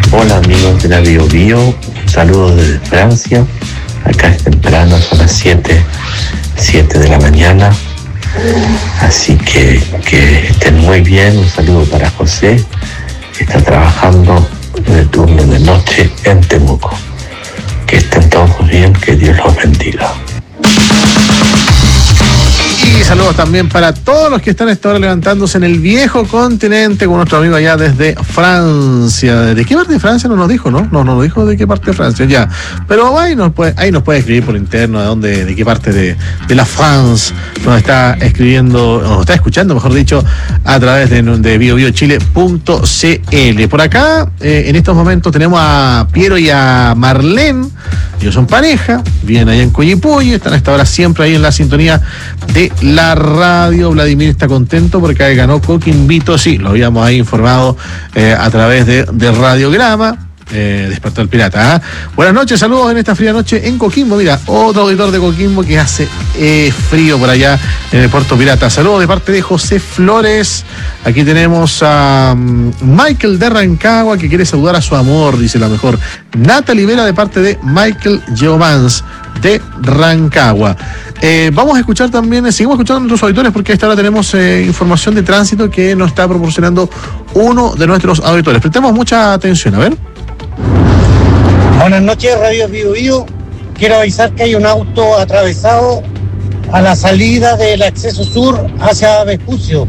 Hola amigos de la Bio Bio, un saludo desde Francia. Acá es temprano, son las 7 de la mañana. Así que estén muy bien. Un saludo para José, que está trabajando en el turno de noche en Temuco. Que estén todos bien, que Dios los bendiga. Y saludos también para todos los que están a esta hora levantándose en el viejo continente con nuestro amigo allá desde Francia. ¿De qué parte de Francia? No nos dijo, ¿no? No nos dijo de qué parte de Francia, ya. Pero ahí nos puede escribir por interno de qué parte de la France nos está escribiendo, nos está escuchando, mejor dicho, a través de biobiochile.cl. Por acá, en estos momentos tenemos a Piero y a Marlene. Ellos son pareja, viven allá en Coyipulli, están a esta hora siempre ahí en la sintonía de la radio. Vladimir está contento porque ganó Coquimbito, sí, lo habíamos ahí informado a través de Radiograma. Despertó el pirata, ¿eh? Buenas noches, saludos en esta fría noche en Coquimbo. Mira, otro auditor de Coquimbo que hace frío por allá en el Puerto Pirata. Saludos de parte de José Flores. Aquí tenemos a Michael de Rancagua, que quiere saludar a su amor, dice la mejor. Nata Libera de parte de Michael Geomans de Rancagua. Vamos a escuchar también, seguimos escuchando a nuestros auditores porque a esta hora tenemos información de tránsito que nos está proporcionando uno de nuestros auditores. Prestemos mucha atención, a ver. Buenas noches, Radio Bio Bio. Quiero avisar que hay un auto atravesado a la salida del acceso sur hacia Vespucio.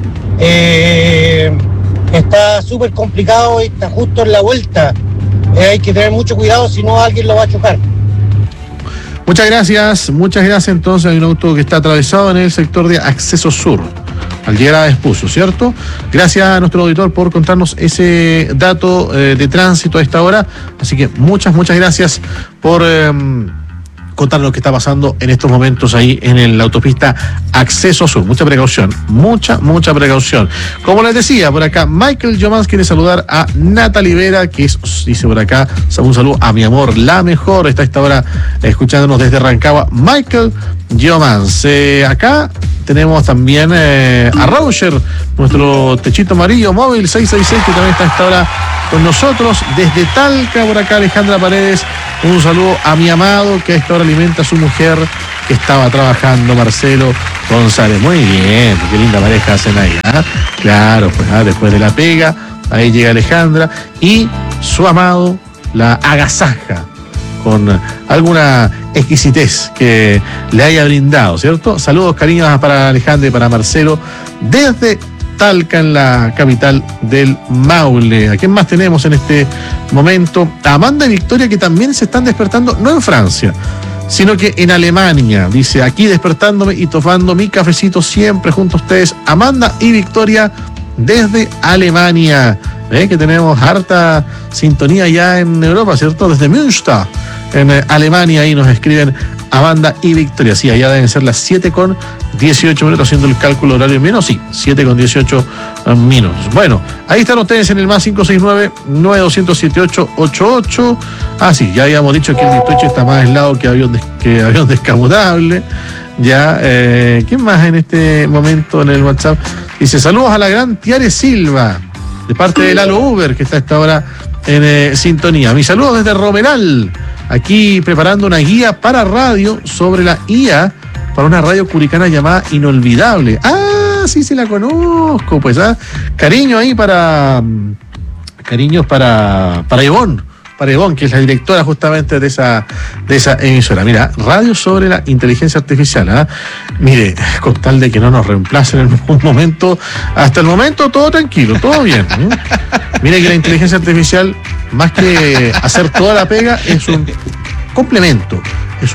Está súper complicado y está justo en la vuelta. Hay que tener mucho cuidado, si no alguien lo va a chocar. Muchas gracias. Entonces hay un auto que está atravesado en el sector de acceso sur al llegar a Vespucio, ¿cierto? Gracias a nuestro auditor por contarnos ese dato de tránsito a esta hora. Así que muchas gracias por contarnos lo que está pasando en estos momentos ahí en la autopista Acceso Sur. Mucha precaución. Como les decía, por acá, Michael Jomans quiere saludar a Nata Libera, que dice por acá, un saludo a mi amor, la mejor. Está a esta hora escuchándonos desde Rancagua, Michael Jomans. Acá tenemos también a Roger, nuestro techito amarillo móvil 666, que también está a esta hora con nosotros. Desde Talca, por acá, Alejandra Paredes, un saludo a mi amado, que a esta hora alimenta a su mujer, que estaba trabajando, Marcelo González. Muy bien, qué linda pareja hacen ahí, ¿eh? Claro, pues después de la pega, ahí llega Alejandra y su amado la agasaja con alguna exquisitez que le haya brindado, ¿cierto? Saludos, cariños para Alejandra y para Marcelo desde Talca, en la capital del Maule. ¿A quién más tenemos en este momento? A Amanda y Victoria, que también se están despertando, no en Francia, sino que en Alemania. Dice, aquí despertándome y tomando mi cafecito siempre junto a ustedes. Amanda y Victoria desde Alemania. Que tenemos harta sintonía ya en Europa, ¿cierto? Desde Münster, en Alemania, ahí nos escriben Amanda y Victoria. Sí, allá deben ser las 7:18, haciendo el cálculo horario menos. Sí, 7:18. Bueno, ahí están ustedes en el más 569-9207-888. Sí, ya habíamos dicho que el 18 está más aislado que avión descapotable. Ya, ¿quién más en este momento en el WhatsApp? Dice, saludos a la gran Tiare Silva, de parte de Lalo Uber, que está a esta hora en sintonía. Mis saludos desde Romeral, aquí preparando una guía para radio sobre la IA para una radio curicana llamada Inolvidable. Sí, la conozco, pues. Cariños para Ivonne. Para Ivonne, que es la directora justamente de esa emisora. Mira, radio sobre la inteligencia artificial. Mire, con tal de que no nos reemplacen en un momento, hasta el momento todo tranquilo, todo bien. Mire que la inteligencia artificial, más que hacer toda la pega, es un complemento. Es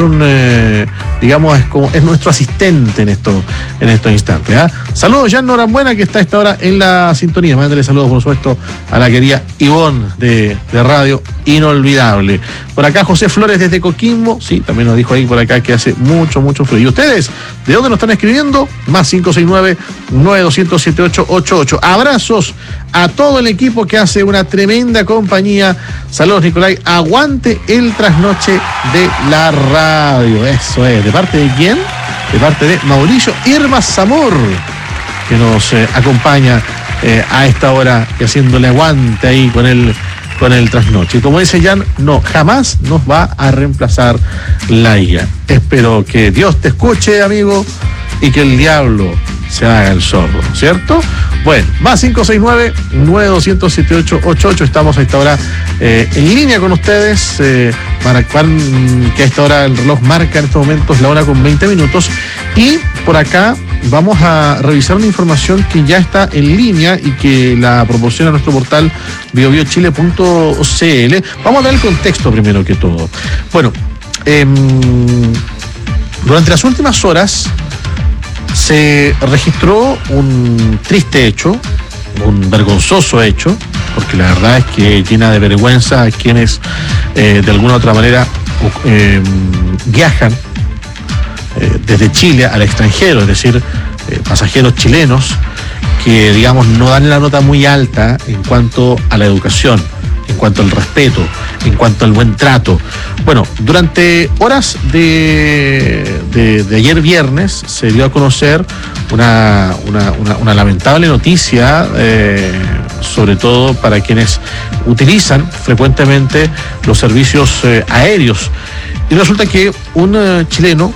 es nuestro asistente en estos instantes. Saludos, Jan Norambuena, que está a esta hora en la sintonía. Mándale saludos, por supuesto, a la querida Ivonne de Radio Inolvidable. Por acá, José Flores desde Coquimbo. Sí, también nos dijo ahí por acá que hace mucho frío. ¿Y ustedes de dónde nos están escribiendo? Más 569-9207-888. Abrazos a todo el equipo que hace una tremenda compañía. Saludos, Nicolai. Aguante el trasnoche de la radio. Eso es. ¿De parte de quién? De parte de Mauricio Irma Zamor, que nos acompaña a esta hora y haciéndole aguante ahí con con el trasnoche. Y como dice Jan, no, jamás nos va a reemplazar la IA. Espero que Dios te escuche, amigo, y que el diablo se haga el sordo, ¿cierto? Bueno, más 569-9200-7888. Estamos a esta hora en línea con ustedes. Para que a esta hora el reloj marca en estos momentos la 1:20. Y por acá vamos a revisar una información que ya está en línea y que la proporciona nuestro portal biobiochile.cl. Vamos a dar el contexto primero que todo. Bueno, durante las últimas horas se registró un triste hecho, un vergonzoso hecho, porque la verdad es que llena de vergüenza a quienes de alguna u otra manera viajan desde Chile al extranjero, es decir, pasajeros chilenos que, digamos, no dan la nota muy alta en cuanto a la educación, en cuanto al respeto, en cuanto al buen trato. Bueno, durante horas de ayer viernes se dio a conocer una lamentable noticia, sobre todo para quienes utilizan frecuentemente los servicios aéreos. Y resulta que un chileno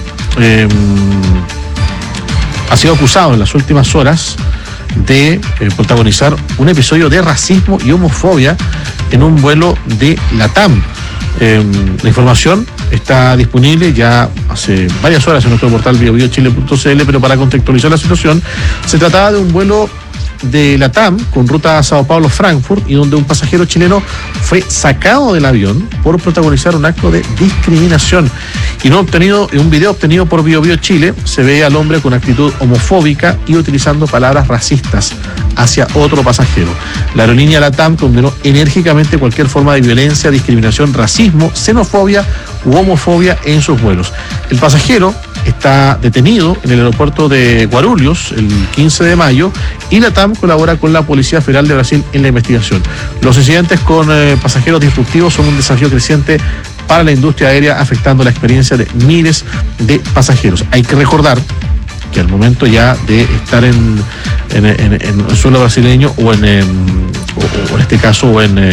ha sido acusado en las últimas horas de protagonizar un episodio de racismo y homofobia en un vuelo de LATAM. La información está disponible ya hace varias horas en nuestro portal biobiochile.cl, pero para contextualizar la situación, se trataba de un vuelo de LATAM con ruta a Sao Paulo-Frankfurt, y donde un pasajero chileno fue sacado del avión por protagonizar un acto de discriminación. Y en un video obtenido por BioBio Chile se ve al hombre con actitud homofóbica y utilizando palabras racistas hacia otro pasajero. La aerolínea LATAM condenó enérgicamente cualquier forma de violencia, discriminación, racismo, xenofobia u homofobia en sus vuelos. El pasajero está detenido en el aeropuerto de Guarulhos el 15 de mayo y LATAM colabora con la Policía Federal de Brasil en la investigación. Los incidentes con pasajeros disruptivos son un desafío creciente para la industria aérea, afectando la experiencia de miles de pasajeros. Hay que recordar que al momento ya de estar en el suelo brasileño o en este caso o en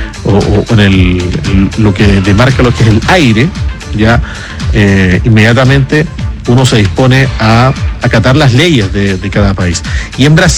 lo que demarca lo que es el aire, ya inmediatamente uno se dispone a acatar las leyes de cada país. Y en Brasil